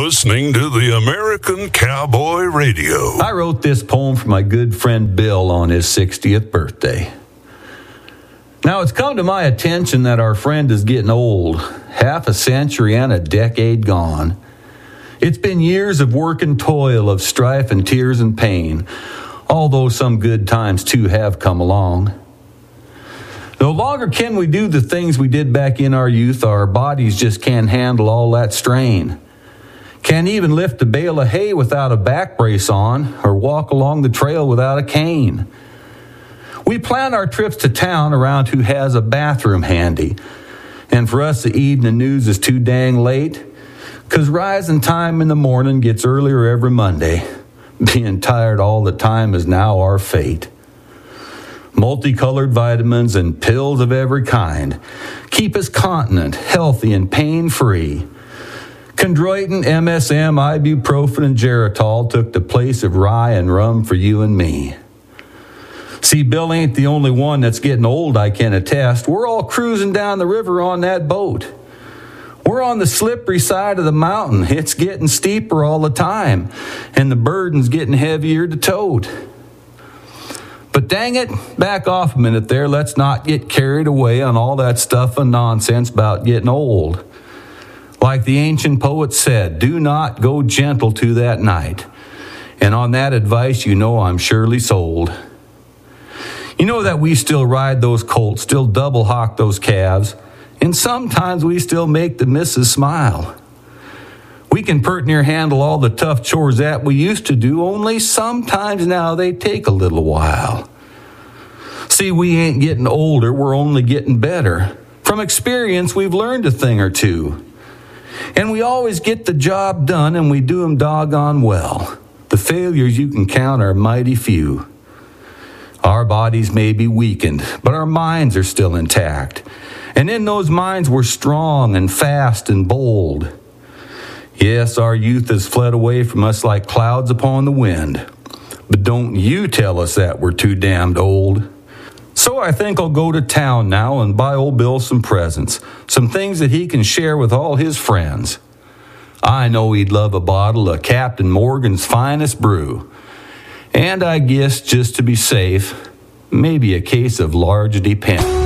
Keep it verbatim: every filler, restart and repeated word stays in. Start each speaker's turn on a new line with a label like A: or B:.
A: listening to the American Cowboy Radio.
B: I wrote this poem for my good friend Bill on his sixtieth birthday. Now, it's come to my attention that our friend is getting old, half a century and a decade gone. It's been years of work and toil, of strife and tears and pain, although some good times too have come along. No longer can we do the things we did back in our youth. Our bodies just can't handle all that strain. Can't even lift a bale of hay without a back brace on, or walk along the trail without a cane. We plan our trips to town around who has a bathroom handy. And for us, the evening news is too dang late, 'cause rising time in the morning gets earlier every Monday. Being tired all the time is now our fate. Multicolored vitamins and pills of every kind keep us continent, healthy, and pain-free. Chondroitin, M S M, ibuprofen, and Geritol took the place of rye and rum for you and me. See, Bill ain't the only one that's getting old, I can attest. We're all cruising down the river on that boat. We're on the slippery side of the mountain. It's getting steeper all the time, and the burden's getting heavier to tote. But dang it, back off a minute there. Let's not get carried away on all that stuff and nonsense about getting old. Like the ancient poet said, do not go gentle to that night. And on that advice, you know I'm surely sold. You know that we still ride those colts, still double hawk those calves, and sometimes we still make the missus smile. We can pert near handle all the tough chores that we used to do, only sometimes now they take a little while. See, we ain't getting older, we're only getting better. From experience, we've learned a thing or two. And we always get the job done, and we do 'em doggone well. The failures you can count are mighty few. Our bodies may be weakened, but our minds are still intact. And in those minds we're strong and fast and bold. Yes, our youth has fled away from us like clouds upon the wind. But don't you tell us that we're too damned old. So I think I'll go to town now and buy old Bill some presents, some things that he can share with all his friends. I know he'd love a bottle of Captain Morgan's finest brew. And I guess, just to be safe, maybe a case of large Depend.